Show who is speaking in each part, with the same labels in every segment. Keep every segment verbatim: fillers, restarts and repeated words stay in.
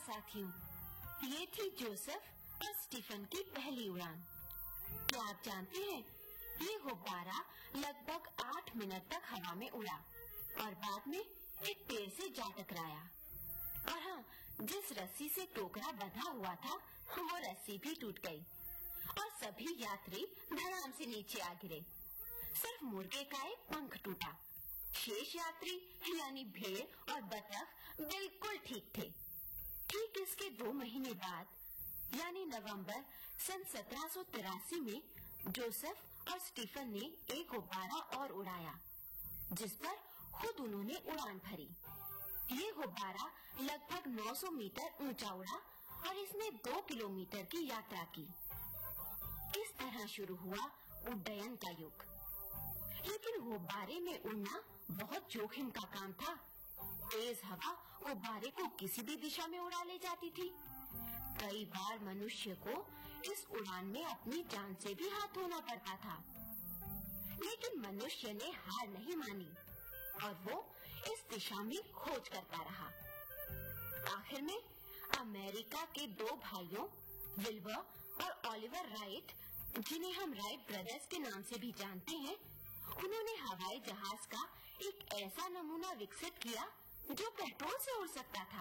Speaker 1: साथियों, ये थी जोसेफ और स्टीफन की पहली उड़ान। क्या आप जानते हैं, ये गुब्बारा लगभग आठ मिनट तक हवा में उड़ा और बाद में एक पेड़ से जा टकराया। और हाँ, जिस रस्सी से टोकरा बंधा हुआ था, वो रस्सी भी टूट गई और सभी यात्री धड़ाम से नीचे आ गिरे। सिर्फ मुर्गे का एक पंख टूटा। शेष यात्री यानी भेड़ और बतख बिल्कुल ठीक थे। ठीक इसके दो महीने बाद यानी नवंबर सन सत्रह सौ तिरासी में जोसेफ और स्टीफन ने एक गुब्बारा और उड़ाया, जिस पर खुद उन्होंने उड़ान भरी। ये गुब्बारा लगभग नौ सौ मीटर ऊंचा उड़ा और इसने दो किलोमीटर की यात्रा की। इस तरह शुरू हुआ उड्डयन का युग। लेकिन गुब्बारे में उड़ना बहुत जोखिम का काम था। तेज हवा गुब्बारे को किसी भी दिशा में उड़ा ले जाती थी। कई बार मनुष्य को इस उड़ान में अपनी जान से भी हाथ धोना पड़ता था। लेकिन मनुष्य ने हार नहीं मानी और वो इस दिशा में खोज करता रहा। आखिर में अमेरिका के दो भाइयों विल्बर और ओलिवर राइट, जिन्हें हम राइट ब्रदर्स के नाम से भी जानते हैं, उन्होंने हवाई जहाज का एक ऐसा नमूना विकसित किया जो पेट्रोल से उड़ सकता था।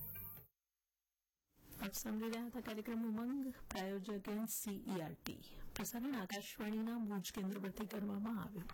Speaker 2: आप સાંભળી રહ્યા હતા કાર્યક્રમ ઉમંગ, પ્રાયોજક એનસીઈઆરટી. પ્રસારણ આકાશવાણીના ભુજ કેન્દ્ર પરથી કરવામાં આવ્યું.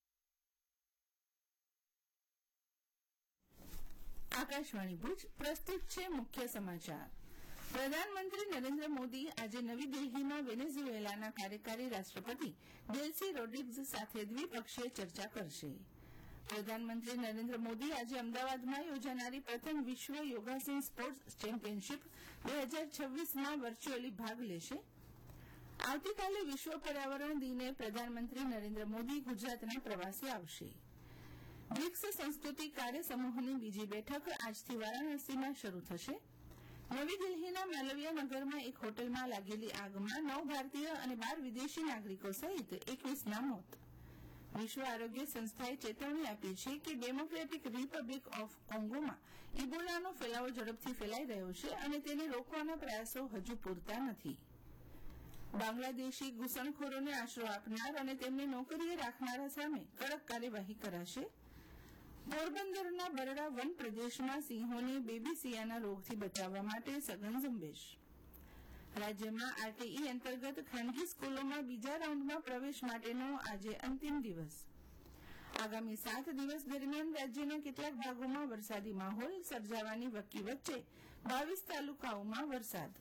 Speaker 3: આકાશવાણી ભુજ પ્રસ્તુત છે મુખ્ય સમાચાર. પ્રધાનમંત્રી નરેન્દ્ર મોદી આજે નવી દિલ્હીમાં વેનેઝુએલાના કાર્યકારી રાષ્ટ્રપતિ ડેલ્સી રોડ્રિગ્સ સાથે દ્વિપક્ષીય ચર્ચા કરશે. પ્રધાનમંત્રી નરેન્દ્ર મોદી આજે અમદાવાદમાં યોજાનારી પ્રથમ વિશ્વ યોગાસન સ્પોર્ટ્સ ચેમ્પિયનશીપ બે હજાર છવ્વીસમાં વર્ચ્યુઅલી ભાગ લેશે. આવતીકાલે વિશ્વ પર્યાવરણ દિને પ્રધાનમંત્રી નરેન્દ્ર મોદી ગુજરાતના પ્રવાસે આવશે. બ્રિક્સ સંસ્કૃતિ કાર્ય સમૂહની બીજી બેઠક આજથી વારાણસીમાં શરૂ થશે. નવી દિલ્હીના માલવીય નગરમાં એક હોટલમાં લાગેલી આગમાં નવ ભારતીય અને બાર વિદેશી નાગરિકો સહિત એકવીસના મોત. વિશ્વ આરોગ્ય સંસ્થાએ ચેતવણી આપી છે કે ડેમોક્રેટિક રિપબ્લિક ઓફ કોંગોમાં ઇબોલાનો ફેલાવો ઝડપથી ફેલાઈ રહ્યો છે અને તેને રોકવાના પ્રયાસો હજુ પૂરતા નથી. બાંગ્લાદેશી ઘૂસણખોરોને આશરો આપનાર અને તેમને નોકરીએ રાખનારા સામે કડક કાર્યવાહી કરાશે. પોરબંદરના બરડા વન પ્રદેશમાં સિંહોને બેબીસિયાના રોગથી બચાવવા માટે સઘન ઝુંબેશ. રાજ્યમાં આરટીઈ અંતર્ગત ખાનગી સ્કૂલોમાં બીજા રાઉન્ડમાં પ્રવેશ માટેનો આજે અંતિમ દિવસ. આગામી સાત દિવસ દરમિયાન રાજ્યના કેટલાક ભાગોમાં વરસાદી માહોલ સર્જાવાની વકી વચ્ચે બાવીસ તાલુકાઓમાં વરસાદ.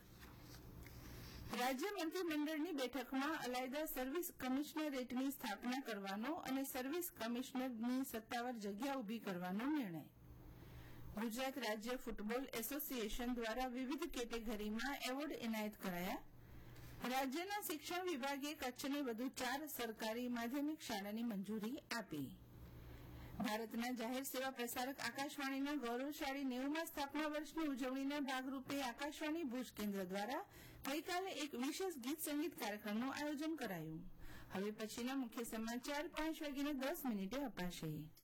Speaker 3: રાજ્ય મંત્રીમંડળની બેઠકમાં અલાયદા સર્વિસ કમિશનરેટની સ્થાપના કરવાનો અને સર્વિસ કમિશનરની સત્તાવાર જગ્યા ઉભી કરવાનો નિર્ણય. ગુજરાત રાજ્ય ફૂટબોલ એસોસિએશન દ્વારા વિવિધ કેટેગરીમાં એવોર્ડ એનાયત કરાયા. રાજ્યના શિક્ષણ વિભાગે કચ્છને વધુ ચાર સરકારી માધ્યમિક શાળાની મંજૂરી આપી. ભારતના જાહેર સેવા પ્રસારક આકાશવાણીના ગૌરવશાળી નેવુંમા સ્થાપના વર્ષની ઉજવણીના ભાગરૂપે આકાશવાણી ભુજ કેન્દ્ર દ્વારા ગઈકાલે એક વિશેષ ગીત સંગીત કાર્યક્રમનું આયોજન કરાયું. હવે પછીના મુખ્ય સમાચાર પાંચ વાગીને દસ મિનિટે અપાશે.